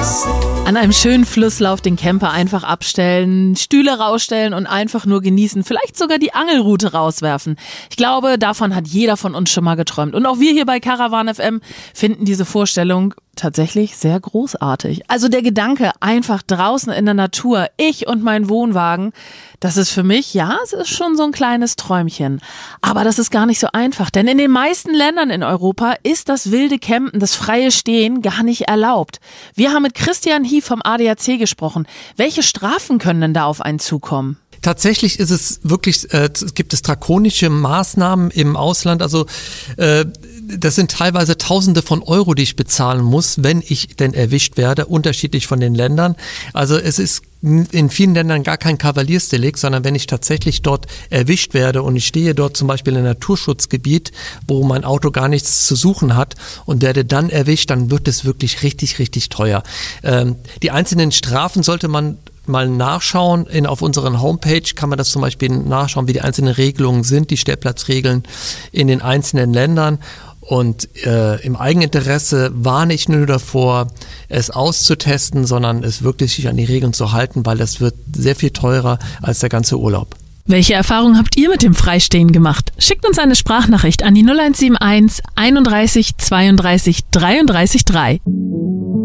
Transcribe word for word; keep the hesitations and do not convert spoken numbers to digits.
An einem schönen Flusslauf den Camper einfach abstellen, Stühle rausstellen und einfach nur genießen, vielleicht sogar die Angelrute rauswerfen. Ich glaube, davon hat jeder von uns schon mal geträumt. Und auch wir hier bei Caravan F M finden diese Vorstellung tatsächlich sehr großartig. Also der Gedanke, einfach draußen in der Natur, ich und mein Wohnwagen, das ist für mich, ja, es ist schon so ein kleines Träumchen. Aber das ist gar nicht so einfach, denn in den meisten Ländern in Europa ist das wilde Campen, das freie Stehen gar nicht erlaubt. Wir haben mit Christian Hief vom A D A C gesprochen. Welche Strafen können denn da auf einen zukommen? Tatsächlich ist es wirklich, äh, gibt es drakonische Maßnahmen im Ausland, also äh, das sind teilweise Tausende von Euro, die ich bezahlen muss, wenn ich denn erwischt werde, unterschiedlich von den Ländern. Also es ist in vielen Ländern gar kein Kavaliersdelikt, sondern wenn ich tatsächlich dort erwischt werde und ich stehe dort zum Beispiel in einem Naturschutzgebiet, wo mein Auto gar nichts zu suchen hat und werde dann erwischt, dann wird es wirklich richtig, richtig teuer. Ähm, die einzelnen Strafen sollte man mal nachschauen. In, auf unserer Homepage kann man das zum Beispiel nachschauen, wie die einzelnen Regelungen sind, die Stellplatzregeln in den einzelnen Ländern. Und äh, im Eigeninteresse warne ich nur davor, es auszutesten, sondern es wirklich sich an die Regeln zu halten, weil das wird sehr viel teurer als der ganze Urlaub. Welche Erfahrungen habt ihr mit dem Freistehen gemacht? Schickt uns eine Sprachnachricht an die null eins sieben eins einunddreißig zweiunddreißig dreiunddreißig drei.